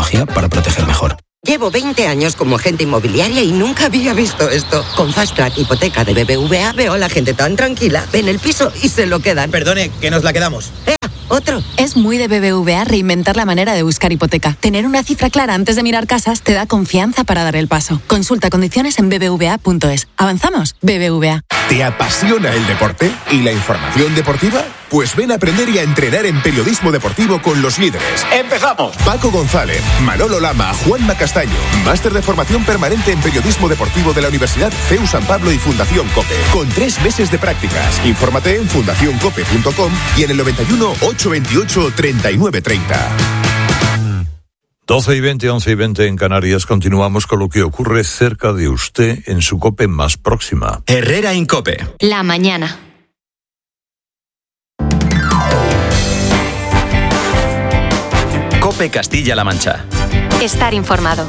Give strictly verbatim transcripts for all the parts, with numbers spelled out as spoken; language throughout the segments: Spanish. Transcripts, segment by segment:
tecnología para proteger mejor. Llevo veinte años como agente inmobiliaria y nunca había visto esto. Con Fast Track Hipoteca de B B V A veo a la gente tan tranquila, ven el piso y se lo quedan. Perdone, que nos la quedamos. ¡Ea, otro! Es muy de B B V A reinventar la manera de buscar hipoteca. Tener una cifra clara antes de mirar casas te da confianza para dar el paso. Consulta condiciones en b b v a punto es. ¿Avanzamos? B B V A. ¿Te apasiona el deporte y la información deportiva? Pues ven a aprender y a entrenar en periodismo deportivo con los líderes. ¡Empezamos! Paco González, Manolo Lama, Juanma Castaño. Máster de formación permanente en periodismo deportivo de la Universidad C E U San Pablo y Fundación COPE. Con tres meses de prácticas. Infórmate en fundación cope punto com y en el noventa y uno, ochocientos veintiocho, treinta y nueve treinta. doce y veinte, once y veinte en Canarias. Continuamos con lo que ocurre cerca de usted en su COPE más próxima. Herrera en COPE. La mañana. COPE Castilla-La Mancha. Estar informado.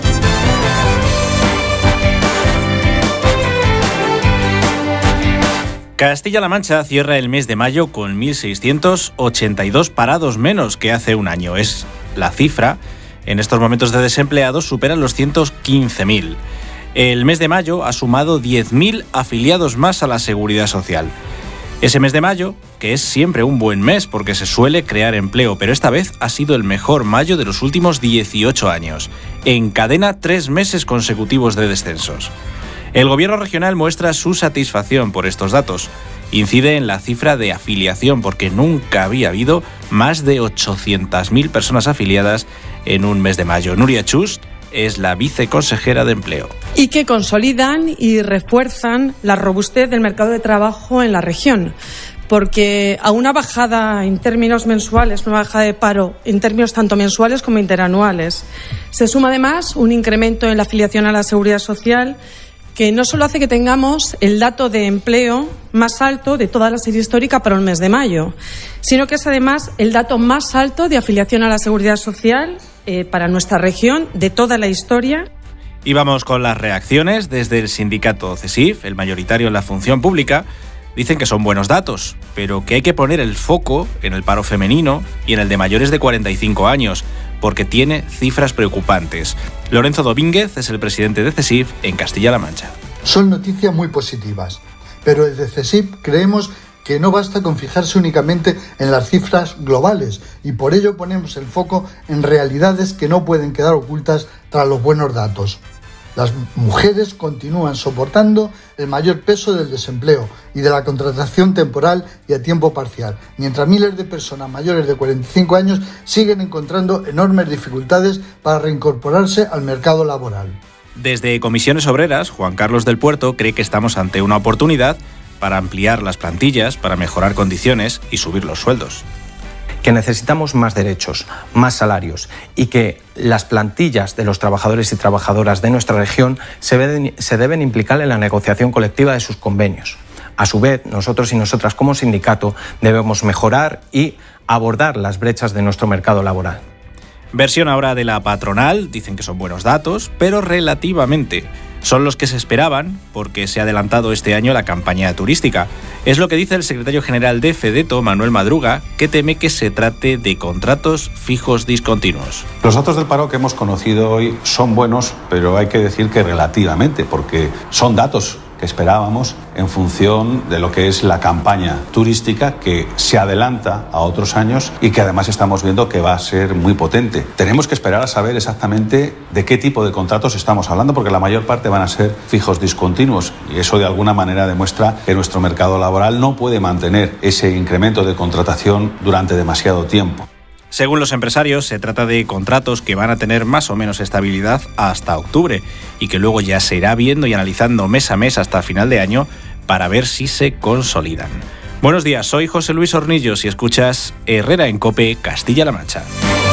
Castilla-La Mancha cierra el mes de mayo con mil seiscientos ochenta y dos parados menos que hace un año. Es la cifra. En estos momentos de desempleados superan los ciento quince mil. El mes de mayo ha sumado diez mil afiliados más a la Seguridad Social. Ese mes de mayo, que es siempre un buen mes porque se suele crear empleo, pero esta vez ha sido el mejor mayo de los últimos dieciocho años. Encadena tres meses consecutivos de descensos. El Gobierno regional muestra su satisfacción por estos datos. Incide en la cifra de afiliación porque nunca había habido más de ochocientas mil personas afiliadas en un mes de mayo. Nuria Chust es la viceconsejera de Empleo. Y que consolidan y refuerzan la robustez del mercado de trabajo en la región. Porque a una bajada en términos mensuales, una bajada de paro en términos tanto mensuales como interanuales, se suma además un incremento en la afiliación a la Seguridad Social que no solo hace que tengamos el dato de empleo más alto de toda la serie histórica para el mes de mayo, sino que es además el dato más alto de afiliación a la Seguridad Social eh, para nuestra región de toda la historia. Y vamos con las reacciones desde el sindicato CESIF, el mayoritario en la función pública. Dicen que son buenos datos, pero que hay que poner el foco en el paro femenino y en el de mayores de cuarenta y cinco años, porque tiene cifras preocupantes. Lorenzo Domínguez es el presidente de CESIF en Castilla-La Mancha. Son noticias muy positivas, pero desde CESIF creemos que no basta con fijarse únicamente en las cifras globales y por ello ponemos el foco en realidades que no pueden quedar ocultas tras los buenos datos. Las mujeres continúan soportando el mayor peso del desempleo y de la contratación temporal y a tiempo parcial, mientras miles de personas mayores de cuarenta y cinco años siguen encontrando enormes dificultades para reincorporarse al mercado laboral. Desde Comisiones Obreras, Juan Carlos del Puerto cree que estamos ante una oportunidad para ampliar las plantillas, para mejorar condiciones y subir los sueldos. Que necesitamos más derechos, más salarios y que las plantillas de los trabajadores y trabajadoras de nuestra región se deben, se deben implicar en la negociación colectiva de sus convenios. A su vez, nosotros y nosotras como sindicato debemos mejorar y abordar las brechas de nuestro mercado laboral. Versión ahora de la patronal, dicen que son buenos datos, pero relativamente. Son los que se esperaban porque se ha adelantado este año la campaña turística. Es lo que dice el secretario general de FEDETO, Manuel Madruga, que teme que se trate de contratos fijos discontinuos. Los datos del paro que hemos conocido hoy son buenos, pero hay que decir que relativamente, porque son datos que esperábamos en función de lo que es la campaña turística que se adelanta a otros años y que además estamos viendo que va a ser muy potente. Tenemos que esperar a saber exactamente de qué tipo de contratos estamos hablando porque la mayor parte van a ser fijos discontinuos y eso de alguna manera demuestra que nuestro mercado laboral no puede mantener ese incremento de contratación durante demasiado tiempo. Según los empresarios, se trata de contratos que van a tener más o menos estabilidad hasta octubre y que luego ya se irá viendo y analizando mes a mes hasta final de año para ver si se consolidan. Buenos días, soy José Luis Hornillos y escuchas Herrera en COPE, Castilla-La Mancha.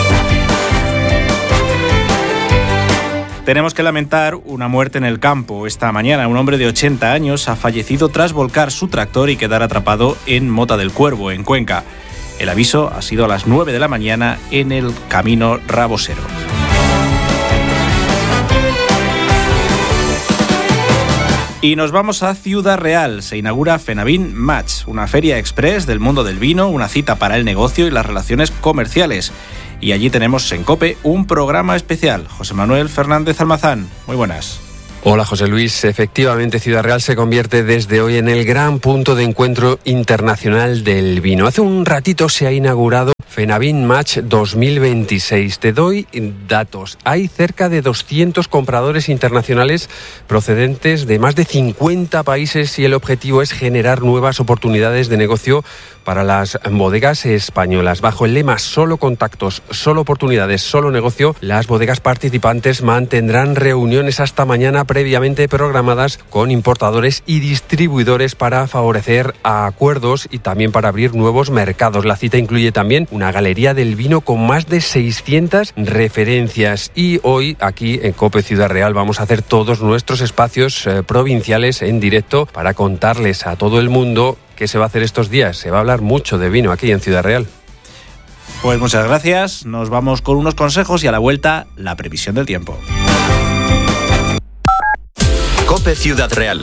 Tenemos que lamentar una muerte en el campo. Esta mañana un hombre de ochenta años ha fallecido tras volcar su tractor y quedar atrapado en Mota del Cuervo, en Cuenca. El aviso ha sido a las nueve de la mañana en el camino Rabosero. Y nos vamos a Ciudad Real. Se inaugura Fenavín Match, una feria express del mundo del vino, una cita para el negocio y las relaciones comerciales. y allí tenemos en COPE un programa especial. José Manuel Fernández Almazán, muy buenas. Hola José Luis, efectivamente Ciudad Real se convierte desde hoy en el gran punto de encuentro internacional del vino. Hace un ratito se ha inaugurado FENAVIN Match dos mil veintiséis. Te doy datos. Hay cerca de doscientos compradores internacionales procedentes de más de cincuenta países y el objetivo es generar nuevas oportunidades de negocio para las bodegas españolas. Bajo el lema solo contactos, solo oportunidades, solo negocio, las bodegas participantes mantendrán reuniones hasta mañana previamente programadas con importadores y distribuidores para favorecer acuerdos y también para abrir nuevos mercados. La cita incluye también una galería del vino con más de seiscientas referencias y hoy aquí en COPE Ciudad Real vamos a hacer todos nuestros espacios eh, provinciales en directo para contarles a todo el mundo qué se va a hacer estos días. Se va a hablar mucho de vino aquí en Ciudad Real. Pues muchas gracias, nos vamos con unos consejos y a la vuelta la previsión del tiempo. COPE Ciudad Real.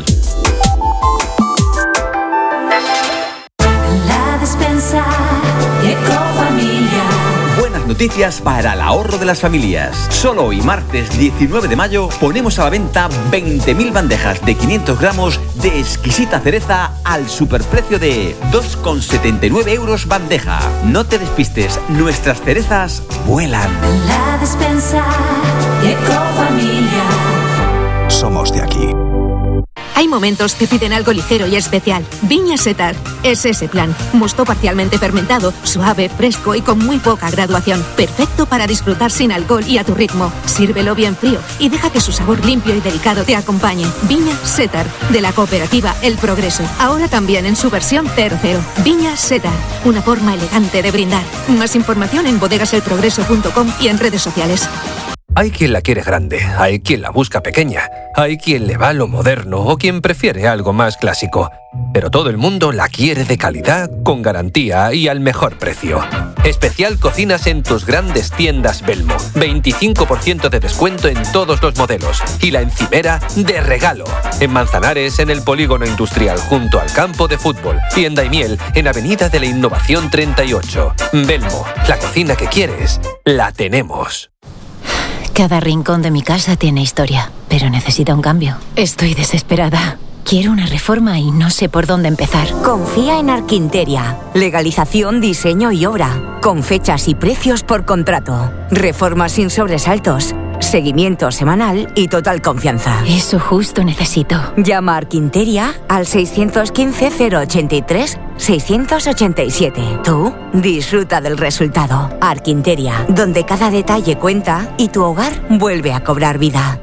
La despensa Ecofamilia. Buenas noticias para el ahorro de las familias. Solo hoy, martes diecinueve de mayo, ponemos a la venta veinte mil bandejas de quinientos gramos de exquisita cereza al superprecio de dos con setenta y nueve euros bandeja. No te despistes, nuestras cerezas vuelan. La despensa Ecofamilia. Somos de aquí. Hay momentos que piden algo ligero y especial. Viña Setar es ese plan. Mosto parcialmente fermentado, suave, fresco y con muy poca graduación. Perfecto para disfrutar sin alcohol y a tu ritmo. Sírvelo bien frío y deja que su sabor limpio y delicado te acompañe. Viña Setar, de la cooperativa El Progreso. Ahora también en su versión cero cero. Viña Setar, una forma elegante de brindar. Más información en bodegas el progreso punto com y en redes sociales. Hay quien la quiere grande, hay quien la busca pequeña, hay quien le va a lo moderno o quien prefiere algo más clásico. Pero todo el mundo la quiere de calidad, con garantía y al mejor precio. Especial cocinas en tus grandes tiendas Belmo. veinticinco por ciento de descuento en todos los modelos. Y la encimera de regalo. En Manzanares, en el Polígono Industrial, junto al campo de fútbol. Y en Daimiel, en Avenida de la Innovación treinta y ocho. Belmo, la cocina que quieres, la tenemos. Cada rincón de mi casa tiene historia, pero necesita un cambio. Estoy desesperada. Quiero una reforma y no sé por dónde empezar. Confía en Arquinteria. Legalización, diseño y obra. Con fechas y precios por contrato. Reformas sin sobresaltos. Seguimiento semanal y total confianza. Eso justo necesito. Llama a Arquinteria al seiscientos quince cero ochenta y tres seiscientos ochenta y siete. Tú disfruta del resultado. Arquinteria, donde cada detalle cuenta y tu hogar vuelve a cobrar vida.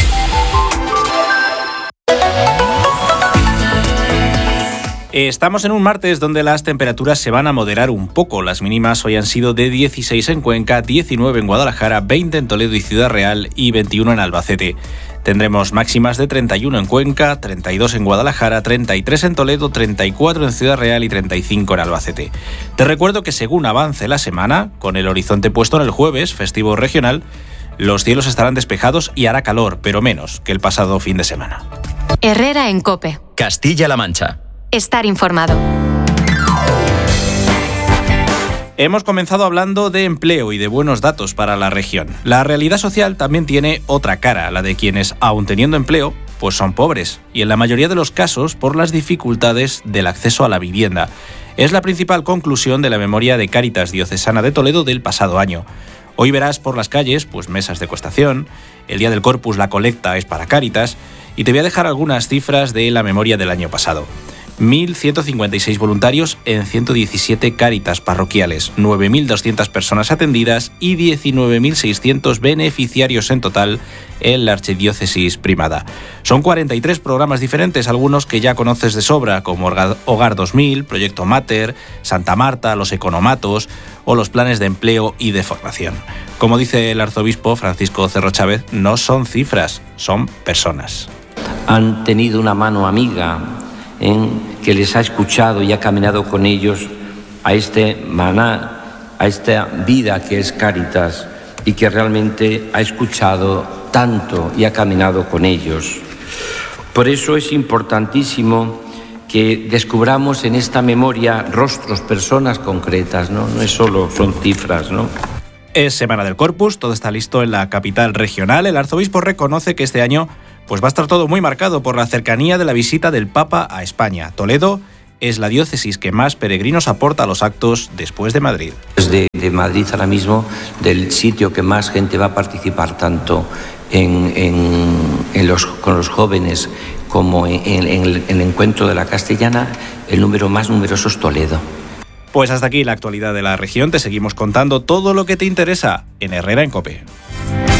Estamos en un martes donde las temperaturas se van a moderar un poco. Las mínimas hoy han sido de dieciséis en Cuenca, diecinueve en Guadalajara, veinte en Toledo y Ciudad Real y veintiuno en Albacete. Tendremos máximas de treinta y uno en Cuenca, treinta y dos en Guadalajara, treinta y tres en Toledo, treinta y cuatro en Ciudad Real y treinta y cinco en Albacete. Te recuerdo que según avance la semana, con el horizonte puesto en el jueves, festivo regional, los cielos estarán despejados y hará calor, pero menos que el pasado fin de semana. Herrera en COPE. Castilla-La Mancha. Estar informado. Hemos comenzado hablando de empleo y de buenos datos para la región. La realidad social también tiene otra cara, la de quienes, aun teniendo empleo, pues son pobres, y en la mayoría de los casos por las dificultades del acceso a la vivienda. Es la principal conclusión de la memoria de Cáritas Diocesana de Toledo del pasado año. Hoy verás por las calles pues mesas de costación, el día del Corpus la colecta es para Cáritas, y te voy a dejar algunas cifras de la memoria del año pasado. mil ciento cincuenta y seis voluntarios en ciento diecisiete Cáritas parroquiales, nueve mil doscientas personas atendidas y diecinueve mil seiscientos beneficiarios en total en la Archidiócesis Primada. Son cuarenta y tres programas diferentes, algunos que ya conoces de sobra, como Hogar dos mil, Proyecto Mater, Santa Marta, los Economatos o los planes de empleo y de formación. Como dice el arzobispo Francisco Cerro Chávez, no son cifras, son personas. Han tenido una mano amiga en que les ha escuchado y ha caminado con ellos a este maná, a esta vida que es Cáritas y que realmente ha escuchado tanto y ha caminado con ellos. Por eso es importantísimo que descubramos en esta memoria rostros, personas concretas, ¿no? No es solo, son cifras, ¿no? Es Semana del Corpus, todo está listo en la capital regional. El arzobispo reconoce que este año pues va a estar todo muy marcado por la cercanía de la visita del Papa a España. Toledo es la diócesis que más peregrinos aporta a los actos después de Madrid. Desde de Madrid ahora mismo, del sitio que más gente va a participar tanto en, en, en los, con los jóvenes como en, en, en el, el encuentro de la castellana, el número más numeroso es Toledo. Pues hasta aquí la actualidad de la región. Te seguimos contando todo lo que te interesa en Herrera en COPE.